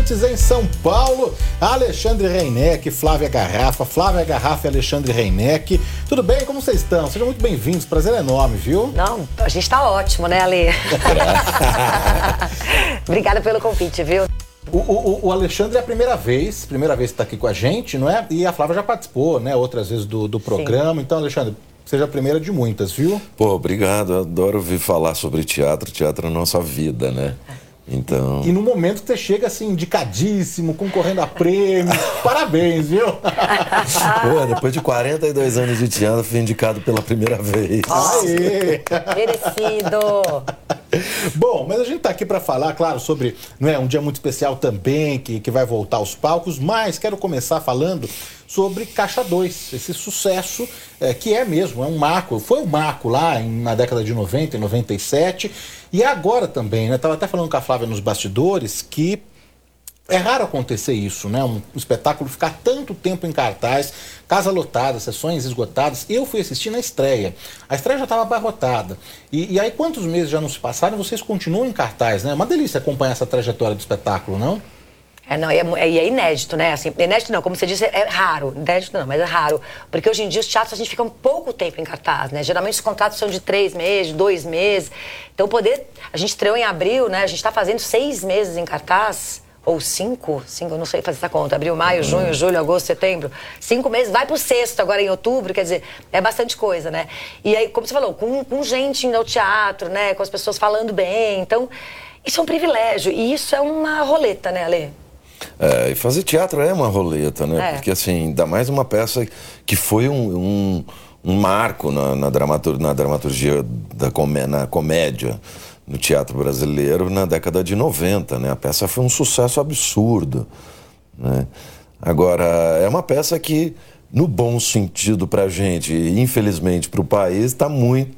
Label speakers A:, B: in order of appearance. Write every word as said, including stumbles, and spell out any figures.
A: Bandeirantes em São Paulo, Alexandre Reineck, Flávia Garrafa, Flávia Garrafa e Alexandre Reineck. Tudo bem? Como vocês estão? Sejam muito bem-vindos, prazer enorme, viu?
B: Não, a gente tá ótimo, né, Ale? Obrigada pelo convite, viu?
A: O, o, o Alexandre é a primeira vez, primeira vez que está aqui com a gente, não é? E a Flávia já participou, né, outras vezes do, do programa. Sim. Então, Alexandre, seja a primeira de muitas, viu?
C: Pô, obrigado. Eu adoro ouvir falar sobre teatro. Teatro é a nossa vida, né? Então...
A: E no momento que você chega assim, indicadíssimo, concorrendo a prêmios. Parabéns, viu?
C: Pô, depois de quarenta e dois anos de teatro, fui indicado pela primeira vez.
A: Aê!
B: Merecido!
A: Bom, mas a gente tá aqui para falar, claro, sobre, não é, um dia muito especial também, que, que vai voltar aos palcos, mas quero começar falando sobre Caixa dois, esse sucesso é, que é mesmo, é um marco, foi um marco lá em, na década de noventa, em noventa e sete, e agora também, né, tava até falando com a Flávia nos bastidores, que é raro acontecer isso, né? Um espetáculo ficar tanto tempo em cartaz, casa lotada, sessões esgotadas. Eu fui assistir na estreia. A estreia já estava abarrotada. E, e aí, quantos meses já não se passaram, vocês continuam em cartaz, né? É uma delícia acompanhar essa trajetória do espetáculo, não?
B: É, não, e é, é inédito, né? Assim, inédito não, como você disse, é raro. Inédito não, mas é raro. Porque hoje em dia os teatros a gente fica um pouco tempo em cartaz, né? Geralmente os contratos são de três meses, de dois meses. Então, poder... A gente estreou em abril, né? A gente está fazendo seis meses em cartaz... Ou cinco, cinco, eu não sei fazer essa conta, abril, maio, uhum. junho, julho, agosto, setembro, cinco meses, vai pro sexto agora em outubro, quer dizer, é bastante coisa, né? E aí, como você falou, com, com gente indo ao teatro, né, com as pessoas falando bem, então, isso é um privilégio, e isso é uma roleta, né, Ale?
C: É, e fazer teatro é uma roleta, né, é. Porque assim, ainda mais uma peça que foi um, um, um marco na, na, dramatur, na dramaturgia, da comé, na comédia, no teatro brasileiro na década de noventa, né? A peça foi um sucesso absurdo, né? Agora, é uma peça que, no bom sentido pra gente, e infelizmente pro país, tá muito